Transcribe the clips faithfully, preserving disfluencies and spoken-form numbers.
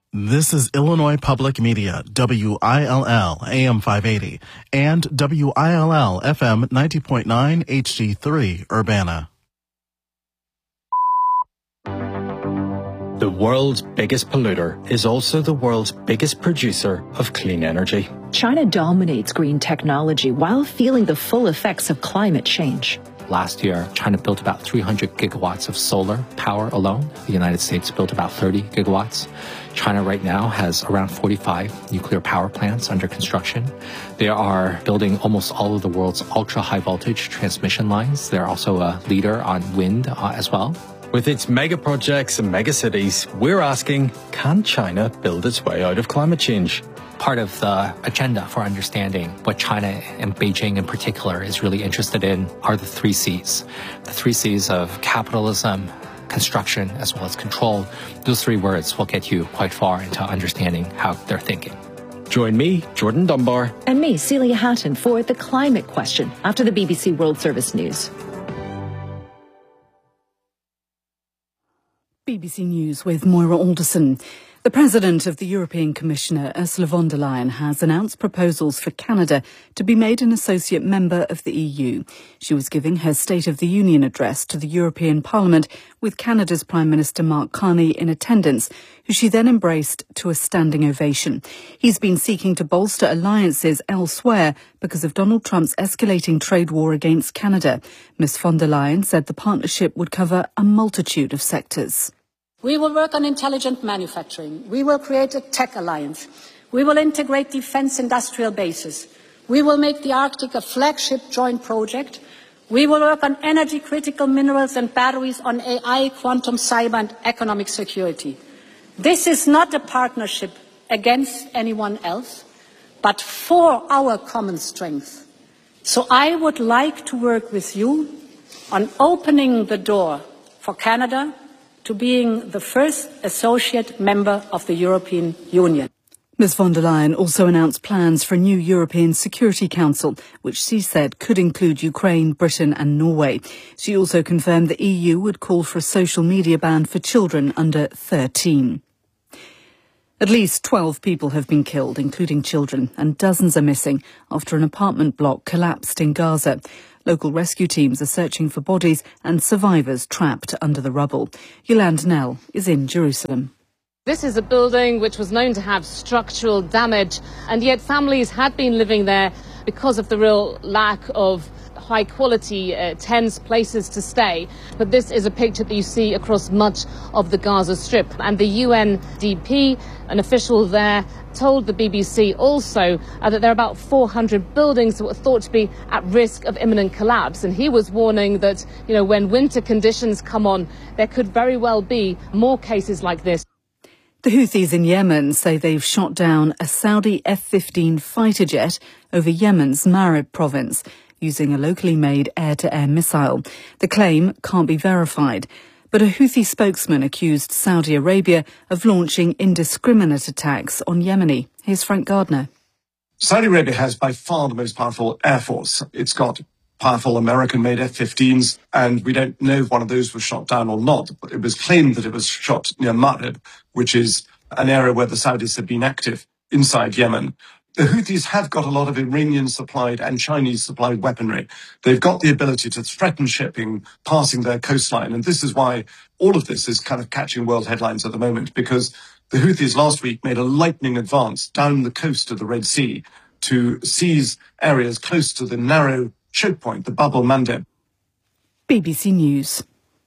This is Illinois Public Media, W I L L A M five eighty, and W I L L F M ninety point nine H D three Urbana. The world's biggest polluter is also the world's biggest producer of clean energy. China dominates green technology while feeling the full effects of climate change. Last year, China built about three hundred gigawatts of solar power alone. The United States built about thirty gigawatts. China right now has around forty-five nuclear power plants under construction. They are building almost all of the world's ultra-high voltage transmission lines. They're also a leader on wind uh, as well. With its mega projects and mega cities, we're asking, can China build its way out of climate change? Part of the agenda for understanding what China and Beijing in particular is really interested in are the three C's. The three C's of capitalism, construction, as well as control. Those three words will get you quite far into understanding how they're thinking. Join me, Jordan Dunbar. And me, Celia Hatton, for The Climate Question after the B B C World Service News. B B C News with Moira Alderson. The President of the European Commissioner, Ursula von der Leyen, has announced proposals for Canada to be made an associate member of the E U. She was giving her State of the Union address to the European Parliament with Canada's Prime Minister Mark Carney in attendance, who she then embraced to a standing ovation. He's been seeking to bolster alliances elsewhere because of Donald Trump's escalating trade war against Canada. Miz von der Leyen said the partnership would cover a multitude of sectors. We will work on intelligent manufacturing. We will create a tech alliance. We will integrate defence industrial bases. We will make the Arctic a flagship joint project. We will work on energy critical minerals and batteries, on A I, quantum, cyber and economic security. This is not a partnership against anyone else, but for our common strength. So I would like to work with you on opening the door for Canada to being the first associate member of the European Union. Miz von der Leyen also announced plans for a new European Security Council, which she said could include Ukraine, Britain and Norway. She also confirmed the E U would call for a social media ban for children under thirteen. At least twelve people have been killed, including children, and dozens are missing after an apartment block collapsed in Gaza. Local rescue teams are searching for bodies and survivors trapped under the rubble. Yolande Nell is in Jerusalem. This is a building which was known to have structural damage, and yet families had been living there because of the real lack of high quality, uh, tense places to stay. But this is a picture that you see across much of the Gaza Strip. And the U N D P, an official there, told the B B C also uh, that there are about four hundred buildings that were thought to be at risk of imminent collapse. And he was warning that, you know, when winter conditions come on, there could very well be more cases like this. The Houthis in Yemen say they've shot down a Saudi F fifteen fighter jet over Yemen's Marib province using a locally made air-to-air missile. The claim can't be verified, but a Houthi spokesman accused Saudi Arabia of launching indiscriminate attacks on Yemeni. Here's Frank Gardner. Saudi Arabia has by far the most powerful air force. It's got powerful American-made F fifteens, and we don't know if one of those was shot down or not. But it was claimed that it was shot near Marib, which is an area where the Saudis have been active inside Yemen. The Houthis have got a lot of Iranian-supplied and Chinese-supplied weaponry. They've got the ability to threaten shipping passing their coastline, and this is why all of this is kind of catching world headlines at the moment, because the Houthis last week made a lightning advance down the coast of the Red Sea to seize areas close to the narrow choke point, the Bab el-Mandeb. B B C News.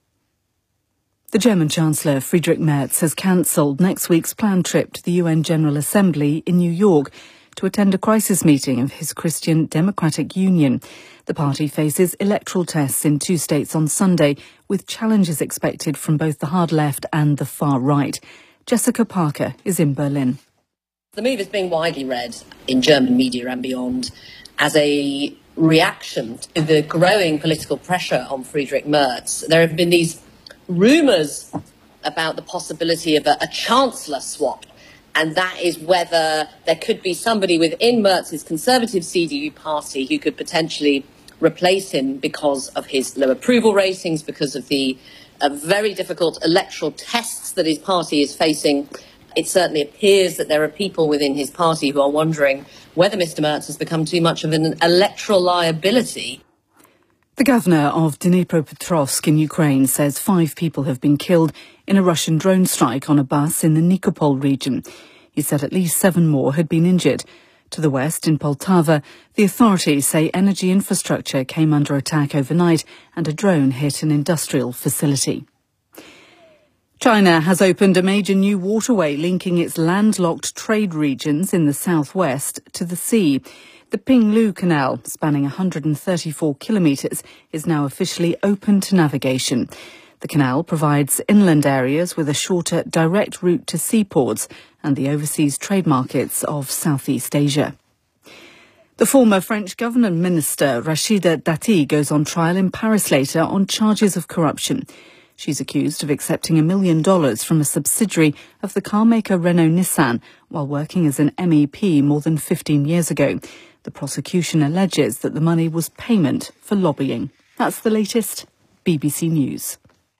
The German Chancellor Friedrich Merz has cancelled next week's planned trip to the U N General Assembly in New York to attend a crisis meeting of his Christian Democratic Union. The party faces electoral tests in two states on Sunday, with challenges expected from both the hard left and the far right. Jessica Parker is in Berlin. The move is being widely read in German media and beyond as a reaction to the growing political pressure on Friedrich Merz. There have been these rumours about the possibility of a, a chancellor swap, and that is whether there could be somebody within Merz's conservative C D U party who could potentially replace him because of his low approval ratings, because of the uh, very difficult electoral tests that his party is facing It certainly appears that there are people within his party who are wondering whether Mister Merz has become too much of an electoral liability. The governor of Dnipropetrovsk in Ukraine says five people have been killed in a Russian drone strike on a bus in the Nikopol region. He said at least seven more had been injured. To the west, in Poltava, the authorities say energy infrastructure came under attack overnight and a drone hit an industrial facility. China has opened a major new waterway linking its landlocked trade regions in the southwest to the sea. The Pinglu Canal, spanning one hundred thirty-four kilometres, is now officially open to navigation. The canal provides inland areas with a shorter direct route to seaports and the overseas trade markets of Southeast Asia. The former French government minister Rachida Dati goes on trial in Paris later on charges of corruption. She's accused of accepting a million dollars from a subsidiary of the car maker Renault-Nissan while working as an M E P more than fifteen years ago. The prosecution alleges that the money was payment for lobbying. That's the latest. B B C News.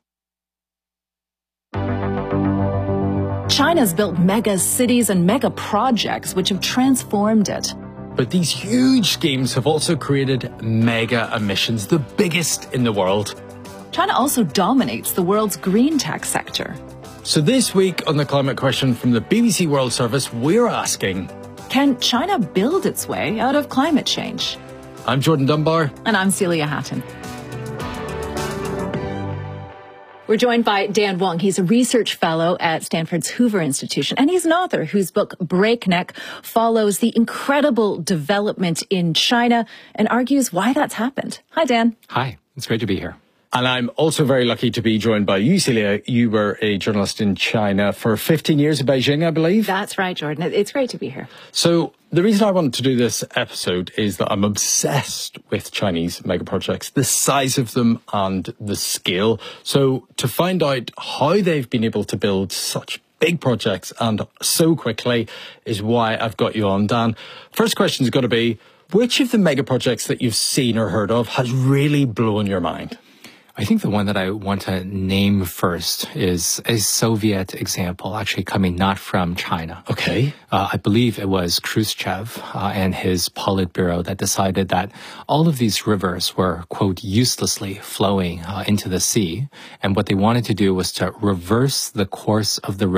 China's built mega cities and mega projects which have transformed it. But these huge schemes have also created mega emissions, the biggest in the world. China also dominates the world's green tech sector. So this week on the Climate Question from the B B C World Service, we're asking, can China build its way out of climate change? I'm Jordan Dunbar. And I'm Celia Hatton. We're joined by Dan Wong. He's a research fellow at Stanford's Hoover Institution, and he's an author whose book Breakneck follows the incredible development in China and argues why that's happened. Hi, Dan. Hi. It's great to be here. And I'm also very lucky to be joined by you, Celia. You were a journalist in China for fifteen years in Beijing, I believe. That's right, Jordan. It's great to be here. So the reason I wanted to do this episode is that I'm obsessed with Chinese mega projects, the size of them and the scale. So to find out how they've been able to build such big projects and so quickly is why I've got you on, Dan. First question's got to be, which of the mega projects that you've seen or heard of has really blown your mind? I think the one that I want to name first is a Soviet example, actually coming not from China. Okay. Uh, I believe it was Khrushchev uh, and his Politburo that decided that all of these rivers were, quote, uselessly flowing uh, into the sea. And what they wanted to do was to reverse the course of the river.